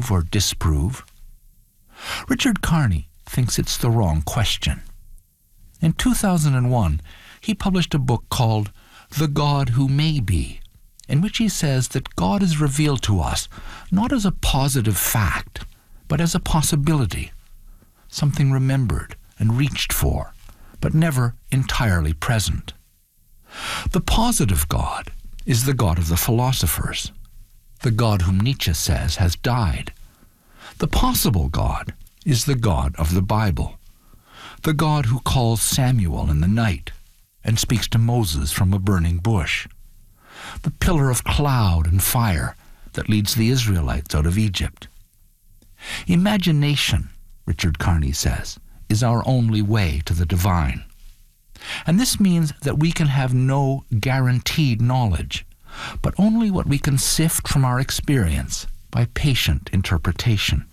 prove or disprove? Richard Carney thinks it's the wrong question. In 2001, he published a book called The God Who May Be, in which he says that God is revealed to us not as a positive fact, but as a possibility, something remembered and reached for, but never entirely present. The positive God is the God of the philosophers, the God whom Nietzsche says has died. The possible God is the God of the Bible, the God who calls Samuel in the night and speaks to Moses from a burning bush, the pillar of cloud and fire that leads the Israelites out of Egypt. Imagination, Richard Carney says, is our only way to the divine. And this means that we can have no guaranteed knowledge, but only what we can sift from our experience by patient interpretation.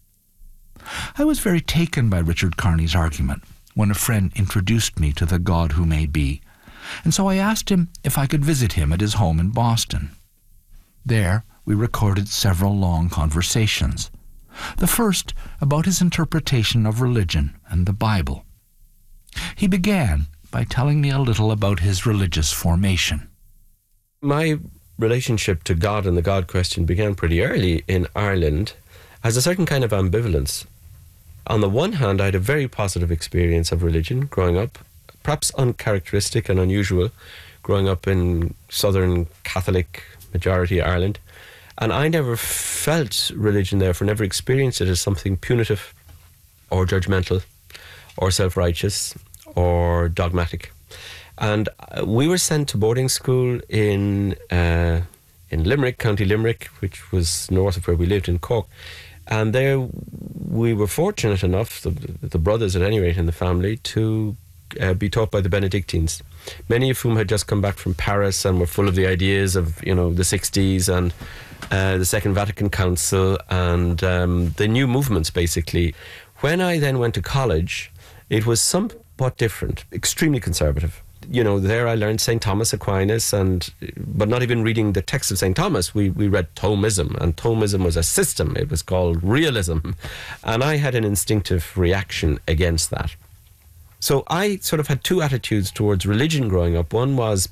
I was very taken by Richard Carney's argument when a friend introduced me to the God Who May Be, and so I asked him if I could visit him at his home in Boston. There we recorded several long conversations, the first about his interpretation of religion and the Bible. He began by telling me a little about his religious formation. My relationship to God and the God question began pretty early in Ireland as a certain kind of ambivalence. On the one hand, I had a very positive experience of religion growing up, perhaps uncharacteristic and unusual, growing up in southern Catholic majority Ireland. And I never felt religion, therefore never experienced it as something punitive or judgmental or self-righteous or dogmatic. And we were sent to boarding school in Limerick, County Limerick, which was north of where we lived in Cork. And there we were fortunate enough, the brothers at any rate in the family, to be taught by the Benedictines, many of whom had just come back from Paris and were full of the ideas of, the 60s and the Second Vatican Council and the new movements, basically. When I then went to college, it was somewhat different, extremely conservative. There I learned St. Thomas Aquinas, but not even reading the text of St. Thomas. We read Thomism, and Thomism was a system. It was called realism. And I had an instinctive reaction against that. So I sort of had two attitudes towards religion growing up. One was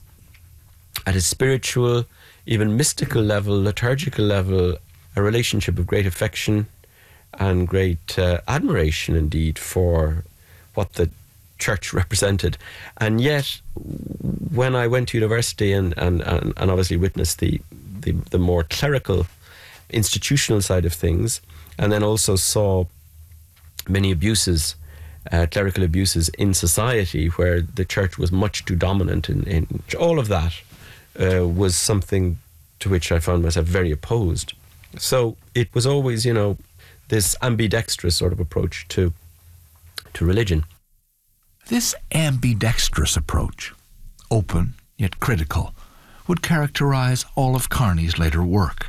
at a spiritual, even mystical level, liturgical level, a relationship of great affection and great admiration indeed for what the church represented. And yet, when I went to university and obviously witnessed the more clerical, institutional side of things, and then also saw many abuses, clerical abuses in society where the church was much too dominant in all of that, was something to which I found myself very opposed. So it was always, this ambidextrous sort of approach to religion. This ambidextrous approach, open yet critical, would characterize all of Carney's later work.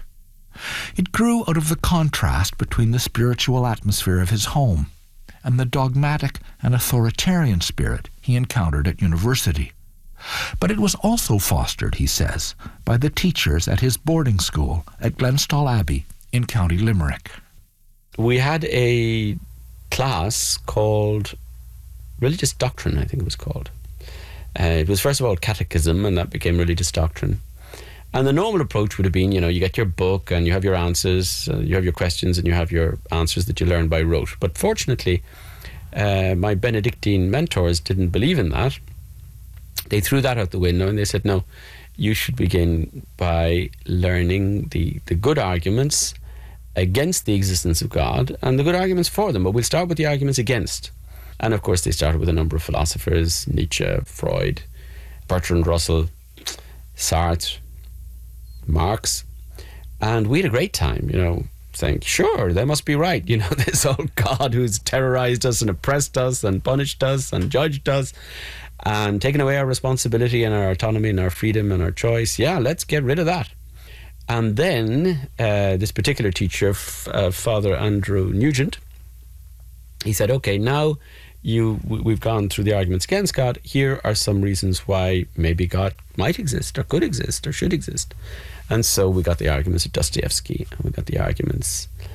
It grew out of the contrast between the spiritual atmosphere of his home and the dogmatic and authoritarian spirit he encountered at university. But it was also fostered, he says, by the teachers at his boarding school at Glenstal Abbey in County Limerick. We had a class called Religious Doctrine, I think it was called. It was first of all catechism, and that became religious doctrine. And the normal approach would have been, you get your book and you have your answers, you have your questions and you have your answers that you learn by rote. But fortunately, my Benedictine mentors didn't believe in that. They threw that out the window and they said, no, you should begin by learning the good arguments against the existence of God and the good arguments for them. But we'll start with the arguments against. And of course, they started with a number of philosophers, Nietzsche, Freud, Bertrand Russell, Sartre, Marx. And we had a great time, saying, sure, they must be right. This old God who's terrorized us and oppressed us and punished us and judged us and taken away our responsibility and our autonomy and our freedom and our choice. Yeah, let's get rid of that. And then this particular teacher, Father Andrew Nugent, he said, okay, now we've gone through the arguments against God. Here are some reasons why maybe God might exist or could exist or should exist. And so we got the arguments of Dostoevsky, and we got the arguments